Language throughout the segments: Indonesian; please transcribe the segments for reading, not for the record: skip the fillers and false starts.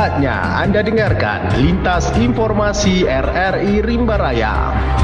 Saatnya Anda dengarkan Lintas Informasi RRI Rimba Raya.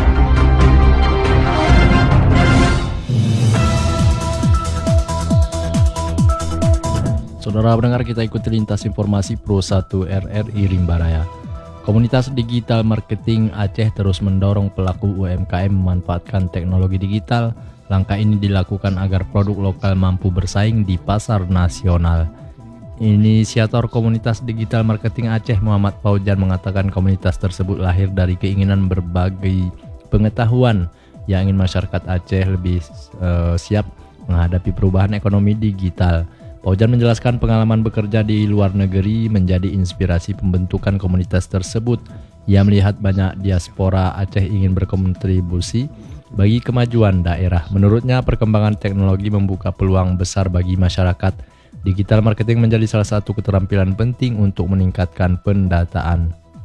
Saudara pendengar, kita ikuti Lintas Informasi Pro 1 RRI Rimba Raya. Komunitas Digital Marketing Aceh terus mendorong pelaku UMKM memanfaatkan teknologi digital. Langkah ini dilakukan agar produk lokal mampu bersaing di pasar nasional. Inisiator Komunitas Digital Marketing Aceh, Muhammad Faujan, mengatakan komunitas tersebut lahir dari keinginan berbagi pengetahuan yang ingin masyarakat Aceh lebih siap menghadapi perubahan ekonomi digital. Faujan menjelaskan pengalaman bekerja di luar negeri menjadi inspirasi pembentukan komunitas tersebut. Ia melihat banyak diaspora Aceh ingin berkontribusi bagi kemajuan daerah. Menurutnya, perkembangan teknologi membuka peluang besar bagi masyarakat. Digital marketing menjadi salah satu keterampilan penting untuk meningkatkan pendataan.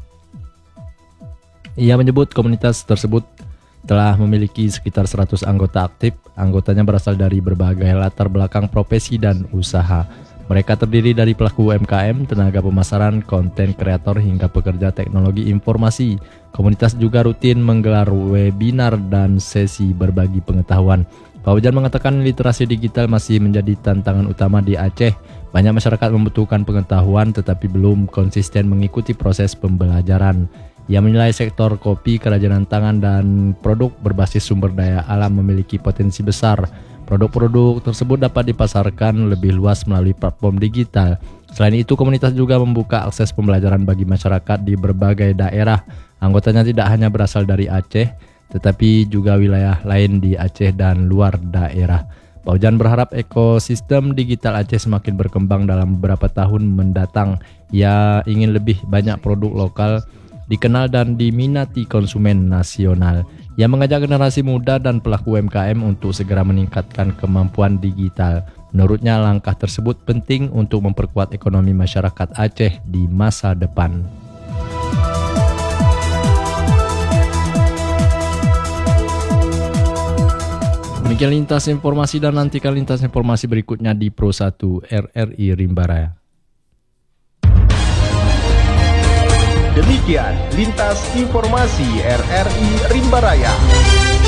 Ia menyebut komunitas tersebut telah memiliki sekitar 100 anggota aktif. Anggotanya berasal dari berbagai latar belakang profesi dan usaha. Mereka terdiri dari pelaku UMKM, tenaga pemasaran, konten kreator, hingga pekerja teknologi informasi. Komunitas juga rutin menggelar webinar dan sesi berbagi pengetahuan. Faujan mengatakan literasi digital masih menjadi tantangan utama di Aceh. Banyak masyarakat membutuhkan pengetahuan tetapi belum konsisten mengikuti proses pembelajaran. Ia menilai sektor kopi, kerajinan tangan, dan produk berbasis sumber daya alam memiliki potensi besar. Produk-produk tersebut dapat dipasarkan lebih luas melalui platform digital. Selain itu, komunitas juga membuka akses pembelajaran bagi masyarakat di berbagai daerah. Anggotanya tidak hanya berasal dari Aceh, tetapi juga wilayah lain di Aceh dan luar daerah. Faujan berharap ekosistem digital Aceh semakin berkembang dalam beberapa tahun mendatang. Ia ingin lebih banyak produk lokal dikenal dan diminati konsumen nasional. Ia mengajak generasi muda dan pelaku UMKM untuk segera meningkatkan kemampuan digital. Menurutnya, langkah tersebut penting untuk memperkuat ekonomi masyarakat Aceh di masa depan. Demikian lintas informasi, dan nantikan lintas informasi berikutnya di Pro 1 RRI Rimba Raya. Demikian Lintas Informasi RRI Rimba Raya.